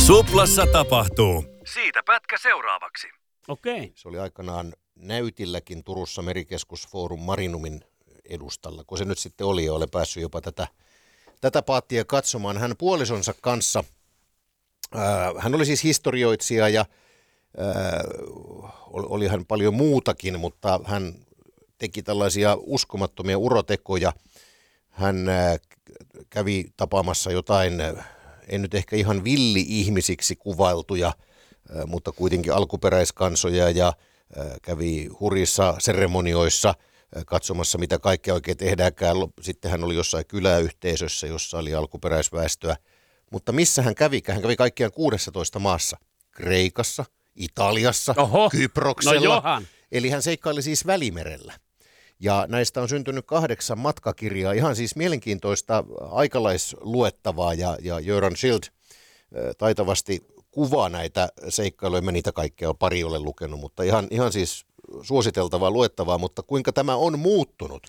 Suplassa tapahtuu. Siitä pätkä seuraavaksi. Okei. Se oli aikanaan näytilläkin Turussa Merikeskusforum Marinumin edustalla, kun se nyt sitten oli ja olen päässyt jopa tätä paattia katsomaan. Hän puolisonsa kanssa, hän oli siis historioitsija ja oli hän paljon muutakin, mutta hän teki tällaisia uskomattomia urotekoja. Hän kävi tapaamassa jotain, en nyt ehkä ihan villi-ihmisiksi kuvailtuja, mutta kuitenkin alkuperäiskansoja ja kävi hurjissa seremonioissa katsomassa, mitä kaikkea oikein tehdäänkään. Sitten hän oli jossain kyläyhteisössä, jossa oli alkuperäisväestöä. Mutta missä hän kävi? Hän kävi kaikkiaan 16 maassa. Kreikassa, Italiassa, Kyproksella. No Eli hän seikkaili siis Välimerellä. Ja näistä on syntynyt 8 matkakirjaa, ihan siis mielenkiintoista aikalaisluettavaa, ja Göran Schild taitavasti kuvaa näitä seikkailuja. Mä niitä kaikkea pari olen lukenut, mutta ihan siis suositeltavaa luettavaa, mutta kuinka tämä on muuttunut.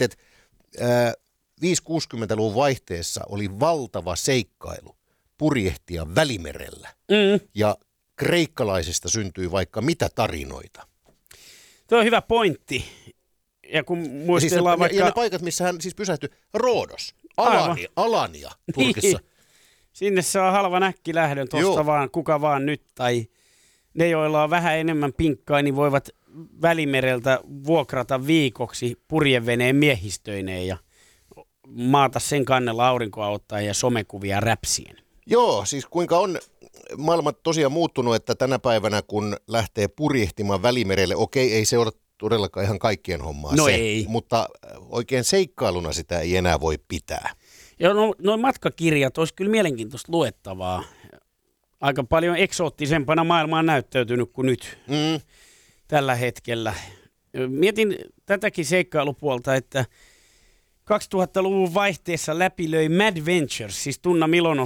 5-60-luvun vaihteessa oli valtava seikkailu purjehtia Välimerellä, ja kreikkalaisista syntyi vaikka mitä tarinoita. Tuo on hyvä pointti. Ja kun muistellaan ja ne paikat, missä hän siis pysähtyi, Roodos, Alania Turkissa. Niin. Sinne saa halvan äkkilähdön tuosta vaan, kuka vaan nyt, tai ne, joilla on vähän enemmän pinkkaa, niin voivat Välimereltä vuokrata viikoksi purjeveneen miehistöineen ja maata sen kannella aurinkoa ottaa ja somekuvia räpsien. Joo, siis kuinka on maailma tosiaan muuttunut, että tänä päivänä kun lähtee purjehtimaan Välimerelle, okei, ei se ole todellakaan ihan kaikkien hommaa no se, ei. Mutta oikein seikkailuna sitä ei enää voi pitää. Joo, no matkakirjat olisi kyllä mielenkiintoista luettavaa. Aika paljon eksoottisempana maailma on näyttäytynyt kuin nyt tällä hetkellä. Mietin tätäkin seikkailupuolta, että 2000-luvun vaihteessa läpi löi Mad Ventures, siis Tunna Milonov